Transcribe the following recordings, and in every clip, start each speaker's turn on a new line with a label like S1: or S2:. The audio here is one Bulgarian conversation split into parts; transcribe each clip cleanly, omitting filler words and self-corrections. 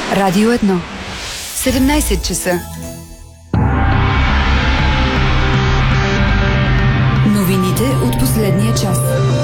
S1: Радио 1. 17 часа. Новините от последния час.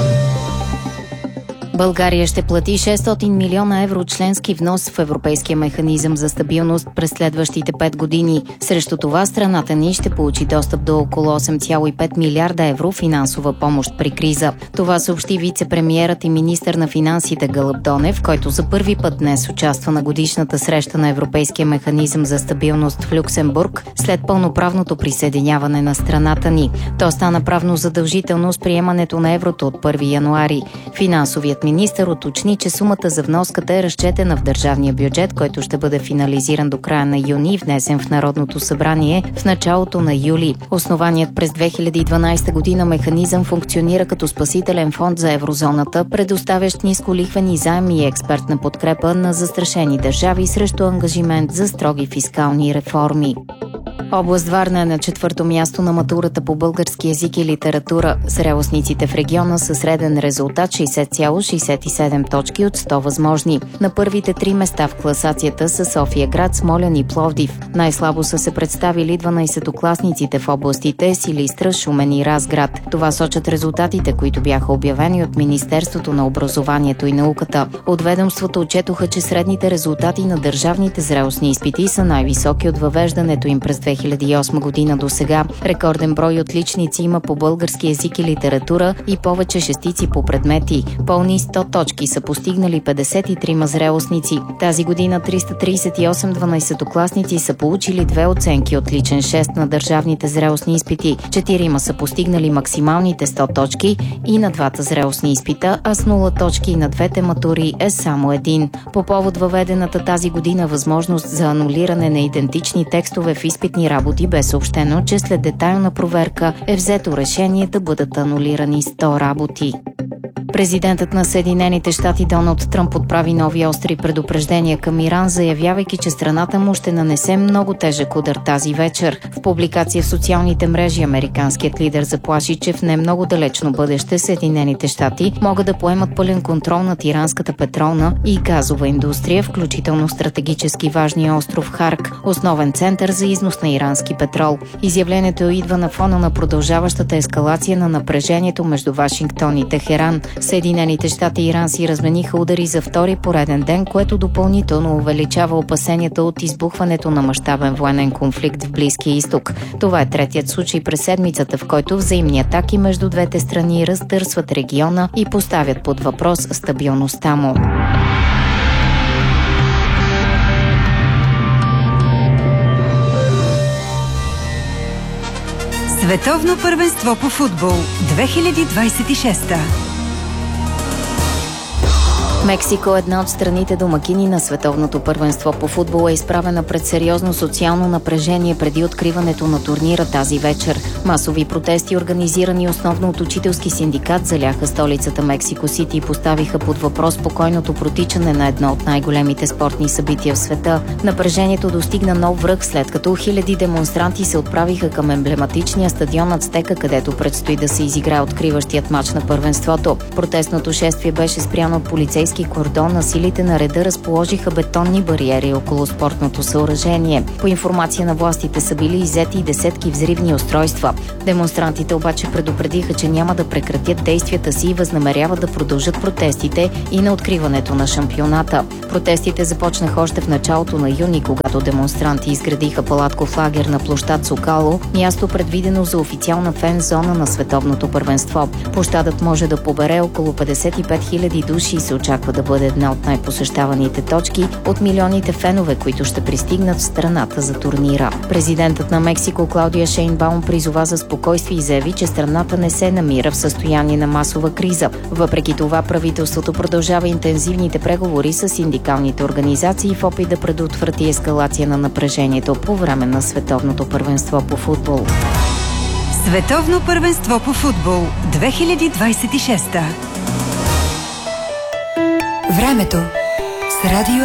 S2: България ще плати 600 милиона евро членски внос в Европейския механизъм за стабилност през следващите 5 години. Срещу това страната ни ще получи достъп до около 8,5 милиарда евро финансова помощ при криза. Това съобщи вице-премиерът и министър на финансите Гълъб Донев, който за първи път днес участва на годишната среща на Европейския механизъм за стабилност в Люксембург след пълноправното присъединяване на страната ни. То стана правно задължително с приемането на еврото от 1 януари. Финансовият министър уточни, че сумата за вноската е разчетена в държавния бюджет, който ще бъде финализиран до края на юни и внесен в Народното събрание в началото на юли. Основаният през 2012 година механизъм функционира като спасителен фонд за еврозоната, предоставящ нисколихвени заеми и експертна подкрепа на застрашени държави срещу ангажимент за строги фискални реформи. Област Варна е на 4-то място на матурата по български език и литература. Зрелостниците в региона са среден резултат 60,67 точки от 100 възможни. На първите 3 места в класацията са София град, Смолян и Пловдив. Най-слабо са се представили 12-класниците в областите Силистра, Шумен и Разград. Това сочат резултатите, които бяха обявени от Министерството на образованието и науката. От ведомството отчетоха, че средните резултати на държавните зрелостни изпити са най-високи от въвеждането им през 2008 година до сега. Рекорден брой отличници има по български език и литература и повече шестици по предмети. Пълни 100 точки са постигнали 53 зрелостници. Тази година 338 12-класници са получили 2 оценки от личен 6 на държавните зрелостни изпити. 4 са постигнали максималните 100 точки и на 2 зрелостни изпита, а с 0 точки на 2 матури е само 1. По повод въведената тази година възможност за анулиране на идентични текстове в изпитни работи бе съобщено, че след детайлна проверка е взето решение да бъдат анулирани 100 работи. Президентът на Съединените щати Доналд Тръмп отправи нови остри предупреждения към Иран, заявявайки, че страната му ще нанесе много тежък удар тази вечер. В публикация в социалните мрежи американският лидер заплаши, че в не много далечно бъдеще Съединените щати могат да поемат пълен контрол над иранската петролна и газова индустрия, включително стратегически важния остров Харк, основен център за износ на ирански петрол. Изявлението идва на фона на продължаващата ескалация на напрежението между Вашингтон и Техеран. Съединените щати и Иран си размениха удари за втори пореден ден, което допълнително увеличава опасенията от избухването на мащабен военен конфликт в Близкия изток. Това е третият случай през седмицата, в който взаимни атаки между двете страни раздърсват региона и поставят под въпрос стабилността му.
S1: Световно първенство по футбол 2026.
S2: Мексико, една от страните домакини на световното първенство по футбол, е изправена пред сериозно социално напрежение преди откриването на турнира тази вечер. Масови протести, организирани основно от учителски синдикат, заляха столицата Мексико Сити и поставиха под въпрос спокойното протичане на едно от най-големите спортни събития в света. Напрежението достигна нов връх, след като хиляди демонстранти се отправиха към емблематичния стадион Ацтека, където предстои да се изиграе откриващият мач на първенството. Протестното шествие беше спряно от полицейски кордон, а силите на реда разположиха бетонни бариери около спортното съоръжение. По информация на властите са били иззети десетки взривни устройства. Демонстрантите обаче предупредиха, че няма да прекратят действията си и възнамеряват да продължат протестите и на откриването на шампионата. Протестите започнаха още в началото на юни, когато демонстранти изградиха палатков лагер на площад Сокало, място предвидено за официална фен зона на световното първенство. Площадът може да побере около 55 000 души и се очаква да бъде една от най-посещаваните точки от милионите фенове, които ще пристигнат в страната за турнира. Президентът на Мексико Клаудия Шейнбаум призова за спокойствие и заяви, че страната не се намира в състояние на масова криза. Въпреки това, правителството продължава интензивните преговори с синдикалните организации в опит да предотврати ескалация на напрежението по време на световното първенство по футбол.
S1: Световно първенство по футбол 2026. Времето с Радио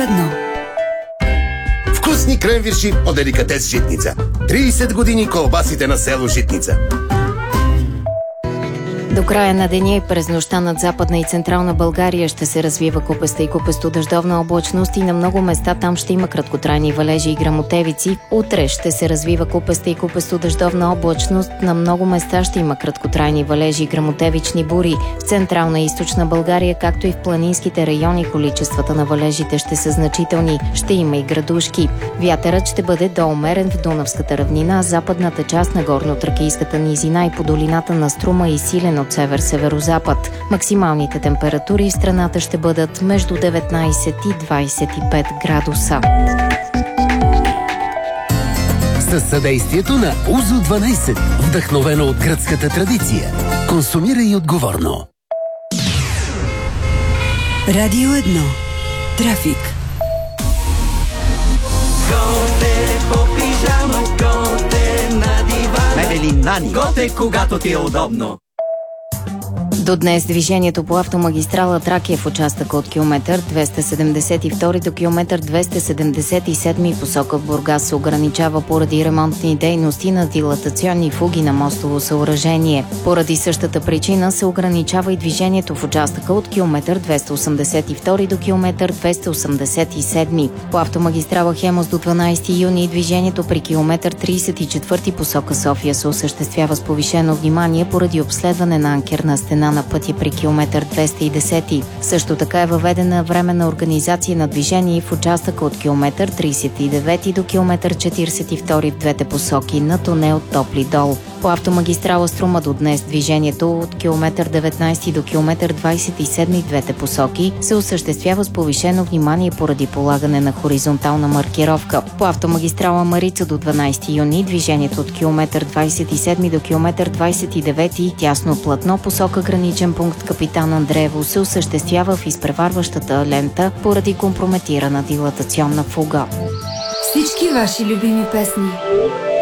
S1: 1.
S3: Вкусни кренвирши от деликатес Житница. 30 години колбасите на село Житница.
S2: До края на деня и през нощта над Западна и Централна България ще се развива купеста и купесто-дъждовна облачност и на много места там ще има краткотрайни валежи и гръмотевици. Утре ще се развива купеста и купесто-дъждовна облачност. На много места ще има краткотрайни валежи и гръмотевични бури. В Централна и Източна България, както и в планинските райони, количествата на валежите ще са значителни. Ще има и градушки. Вятърът ще бъде до умерен в Дунавската равнина, западната част на горно-тракийската низина и по долината на Струма и силен от север-северозапад. Максималните температури в страната ще бъдат между 19 и 25 градуса.
S3: Със съдействието на Узо 12, вдъхновено от гръцката традиция. Консумирай отговорно.
S1: Радио 1. Трафик.
S4: Готе по пижама, готе на дивана.
S5: Мебели Нани.
S4: Готе, когато ти е удобно.
S2: До днес движението по автомагистрала Тракия в участъка от километър 272 до километър 277 посока в Бургас се ограничава поради ремонтни дейности на дилатационни фуги на мостово съоръжение. Поради същата причина се ограничава и движението в участъка от километър 282 до километър 287. По автомагистрала Хемос до 12 юни движението при километър 34 посока София се осъществява с повишено внимание поради обследване на анкерна стена на пътя при километър 210. Също така е въведена временна организация на движение в участъка от километър 39 до километър 42 в двете посоки на тунел Топли дол. По автомагистрала Струма до днес движението от километър 19 до километър 27 в двете посоки се осъществява с повишено внимание поради полагане на хоризонтална маркировка. По автомагистрала Марица до 12 юни движението от километър 27 до километър 29 тясно платно посока граничен пункт Капитан Андреево се осъществява в изпреварващата лента поради компрометирана дилатационна фуга.
S1: Всички ваши любими песни.